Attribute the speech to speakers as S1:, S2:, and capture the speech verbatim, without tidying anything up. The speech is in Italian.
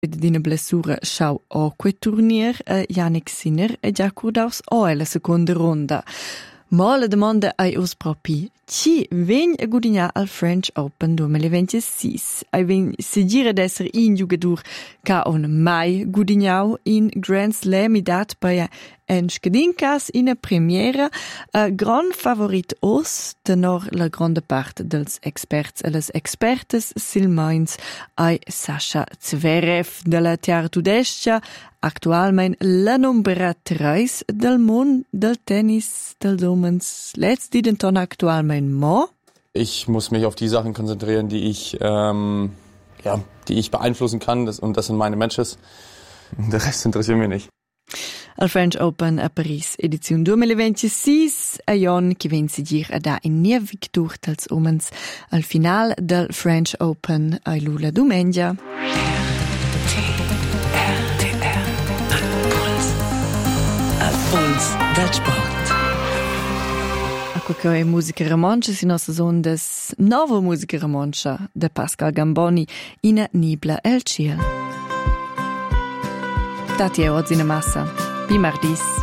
S1: D'ina blessura schau o quel turnier a Yannick Sinner e già curdaus o alla seconda ronda. Ma la domanda ai us propi, chi vegn a gudignar al French Open duemilaventisei? Ai vegn segira d'esser in jugador ca on mai gudignau in Grand Slam i dat per en scadincas in a premiera, a gran favorit os, tenor la grande part dels experts e les expertes silmains ai Sasha Zverev de la Tiara Tudescia, actualmein la numera treis del mond del tennis del domens. Letzt die den ton actualmein mo?
S2: Ich muss mich auf die Sachen konzentrieren, die ich, ähm, ja, die ich beeinflussen kann, das, und das sind meine Matches. Der Rest interessiert mich nicht.
S1: Al French Open a Paris, edizione duemilaventisei, a Jon che vien sigir a da in nia victor dels omens al final del French Open a Lula Domengia.
S3: Puls del sport.
S1: Acqua che è musica romancia si nostra ondas nova musica romancia de Pascal Gamboni in Nibla el Ciel. Tati e oggi in massa. Bi mardis.